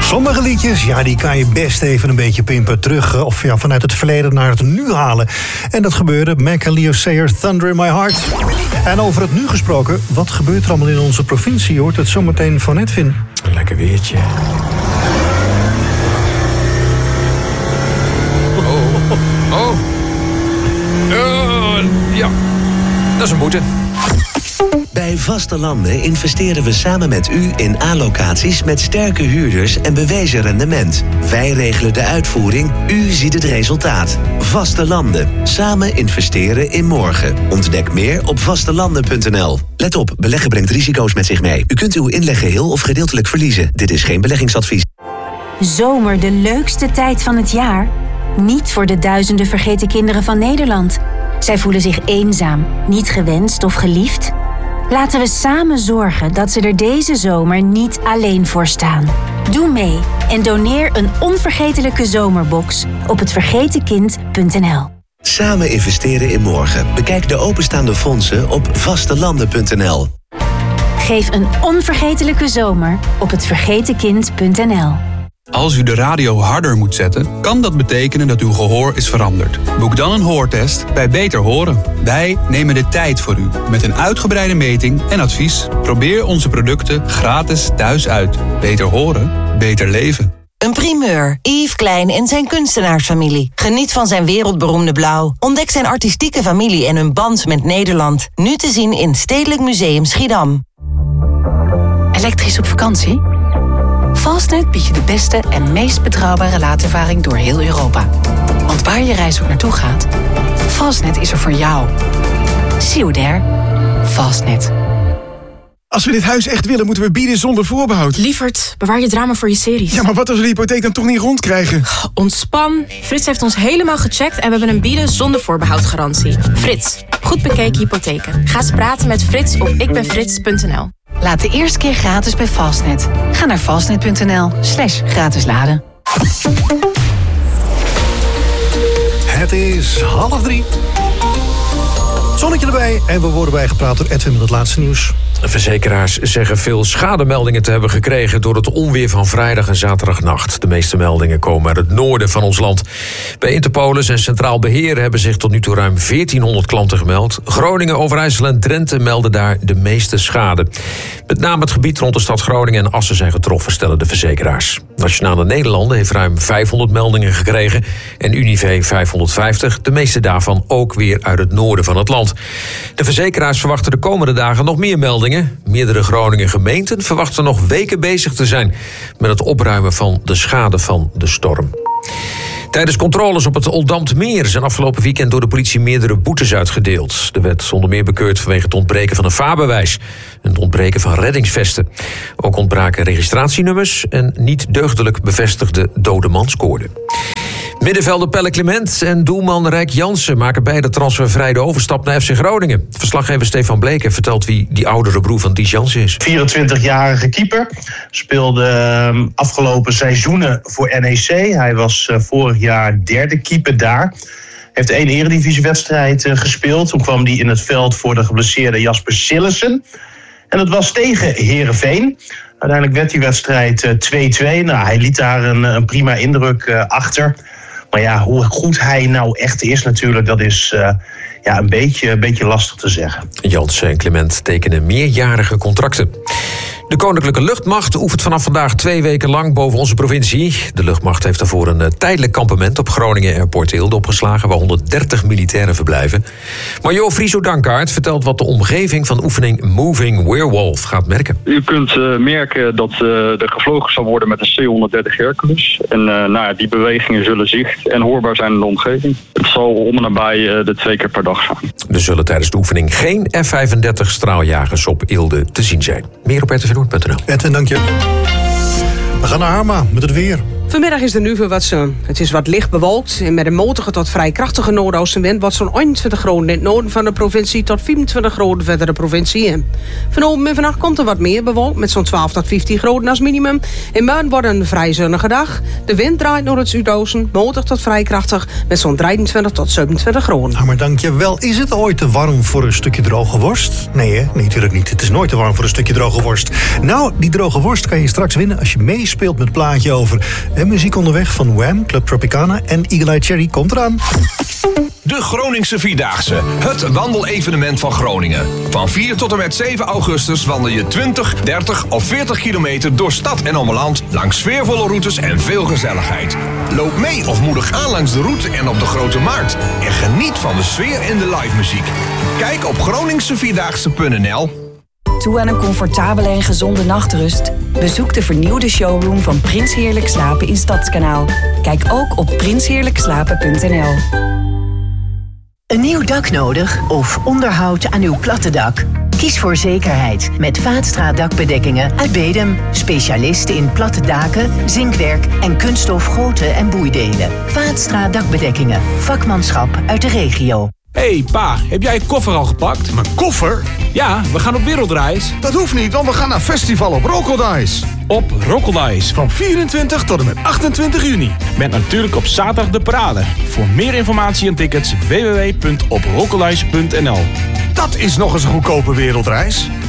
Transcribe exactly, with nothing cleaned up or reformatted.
Sommige liedjes, ja, die kan je best even een beetje pimpen terug... of ja, vanuit het verleden naar het nu halen. En dat gebeurde. Mac en Leo Sayer, Thunder in My Heart. En over het nu gesproken, wat gebeurt er allemaal in onze provincie? Je hoort het zometeen van Edwin. Een lekker weertje. Oh, oh. Uh, ja, dat is een boete. Bij Vaste Landen investeren we samen met u in A-locaties met sterke huurders en bewezen rendement. Wij regelen de uitvoering, u ziet het resultaat. Vaste Landen. Samen investeren in morgen. Ontdek meer op vastelanden punt n l. Let op, beleggen brengt risico's met zich mee. U kunt uw inleg geheel of gedeeltelijk verliezen. Dit is geen beleggingsadvies. Zomer, de leukste tijd van het jaar? Niet voor de duizenden vergeten kinderen van Nederland. Zij voelen zich eenzaam, niet gewenst of geliefd. Laten we samen zorgen dat ze er deze zomer niet alleen voor staan. Doe mee en doneer een onvergetelijke zomerbox op het vergeten kind punt n l. Samen investeren in morgen. Bekijk de openstaande fondsen op vastelanden punt n l. Geef een onvergetelijke zomer op het vergeten kind punt n l. Als u de radio harder moet zetten, kan dat betekenen dat uw gehoor is veranderd. Boek dan een hoortest bij Beter Horen. Wij nemen de tijd voor u met een uitgebreide meting en advies. Probeer onze producten gratis thuis uit. Beter horen, beter leven. Een primeur. Yves Klein en zijn kunstenaarsfamilie. Geniet van zijn wereldberoemde blauw. Ontdek zijn artistieke familie en hun band met Nederland. Nu te zien in Stedelijk Museum Schiedam. Elektrisch op vakantie? Fastnet biedt je de beste en meest betrouwbare laadervaring door heel Europa. Want waar je reis ook naartoe gaat, Fastnet is er voor jou. See you there. Fastnet. Als we dit huis echt willen, moeten we bieden zonder voorbehoud. Lievert, bewaar je drama voor je series. Ja, maar wat als we de hypotheek dan toch niet rondkrijgen? Ontspan. Frits heeft ons helemaal gecheckt en we hebben een bieden zonder voorbehoud garantie. Frits, goed bekeken hypotheken. Ga eens praten met Frits op ikbenfrits punt n l. Laat de eerste keer gratis bij Fastnet. Ga naar fastnet punt n l slash gratis laden. Het is half drie. Zonnetje erbij en we worden bijgepraat door Edwin met het laatste nieuws. Verzekeraars zeggen veel schademeldingen te hebben gekregen door het onweer van vrijdag en zaterdagnacht. De meeste meldingen komen uit het noorden van ons land. Bij Interpolis en Centraal Beheer hebben zich tot nu toe ruim veertienhonderd klanten gemeld. Groningen, Overijssel en Drenthe melden daar de meeste schade. Met name het gebied rond de stad Groningen en Assen zijn getroffen, stellen de verzekeraars. Nationale Nederlanden heeft ruim vijfhonderd meldingen gekregen en Unive vijfhonderdvijftig. De meeste daarvan ook weer uit het noorden van het land. De verzekeraars verwachten de komende dagen nog meer meldingen. Meerdere Groningen gemeenten verwachten nog weken bezig te zijn met het opruimen van de schade van de storm. Tijdens controles op het Oldambtmeer zijn afgelopen weekend door de politie meerdere boetes uitgedeeld. Er werd onder meer bekeurd vanwege het ontbreken van een vaarbewijs en het ontbreken van reddingsvesten. Ook ontbraken registratienummers en niet deugdelijk bevestigde dodemanskoorden. Middenvelder Pelle Clement en doelman Rijk Jansen maken beide transfervrij de overstap naar F C Groningen. Verslaggever Stefan Bleken vertelt wie die oudere broer van Ties Jansen is. vierentwintigjarige keeper, speelde afgelopen seizoenen voor N E C. Hij was vorig jaar derde keeper daar. Heeft één eredivisiewedstrijd gespeeld. Toen kwam hij in het veld voor de geblesseerde Jasper Sillissen. En dat was tegen Heerenveen. Uiteindelijk werd die wedstrijd twee-twee. Nou, hij liet daar een, een prima indruk uh, achter. Maar ja, hoe goed hij nou echt is natuurlijk, dat is uh, ja, een, beetje, een beetje lastig te zeggen. Jansen en Clement tekenen meerjarige contracten. De Koninklijke Luchtmacht oefent vanaf vandaag twee weken lang boven onze provincie. De luchtmacht heeft daarvoor een tijdelijk kampement op Groningen Airport Eelde opgeslagen, waar honderddertig militairen verblijven. Major Friso Dankaart vertelt wat de omgeving van oefening Moving Werewolf gaat merken. U kunt uh, merken dat uh, er gevlogen zal worden met een C honderddertig Hercules. En uh, nou ja, die bewegingen zullen zicht en hoorbaar zijn in de omgeving. Het zal om en nabij uh, de twee keer per dag zijn. Er zullen tijdens de oefening geen F vijfendertig straaljagers op Eelde te zien zijn. Meer op r t v noord punt n l. Edwin, dank je. We gaan naar Harma met het weer. Vanmiddag is er nu weer wat zon. Het is wat licht bewolkt en met een matige tot vrij krachtige noordoostenwind wordt zo'n eenentwintig graden in het noorden van de provincie tot vierentwintig graden verder de provincie in. Vanavond en vannacht komt er wat meer bewolkt met zo'n twaalf tot vijftien graden als minimum. In morgen wordt een vrij zonnige dag. De wind draait naar het zuidoosten, matig tot vrij krachtig met zo'n drieëntwintig tot zevenentwintig graden. Nou, maar dank je wel. Is het ooit te warm voor een stukje droge worst? Nee, hè? Nee, natuurlijk niet. Het is nooit te warm voor een stukje droge worst. Nou, die droge worst kan je straks winnen als je meespeelt met het plaatje over en muziek onderweg van Wham, Club Tropicana en Eagle Eye Cherry komt eraan. De Groningse Vierdaagse, het wandelevenement van Groningen. Van vier tot en met zeven augustus wandel je twintig, dertig of veertig kilometer door stad en omland langs sfeervolle routes en veel gezelligheid. Loop mee of moedig aan langs de route en op de Grote Markt. En geniet van de sfeer en de live muziek. Kijk op groningse vierdaagse punt n l. Toe aan een comfortabele en gezonde nachtrust? Bezoek de vernieuwde showroom van Prins Heerlijk Slapen in Stadskanaal. Kijk ook op prins heerlijk slapen punt n l. Een nieuw dak nodig of onderhoud aan uw platte dak? Kies voor zekerheid met Vaatstra Dakbedekkingen uit Bedum. Specialisten in platte daken, zinkwerk en kunststof goten en boeidelen. Vaatstra Dakbedekkingen. Vakmanschap uit de regio. Hey pa, heb jij je koffer al gepakt? Mijn koffer? Ja, we gaan op wereldreis. Dat hoeft niet, want we gaan naar festival op Rokeldice. Op Rokeldice. Van vierentwintig tot en met achtentwintig juni. Met natuurlijk op zaterdag de parade. Voor meer informatie en tickets w w w punt op rokeldice punt n l. Dat is nog eens een goedkope wereldreis.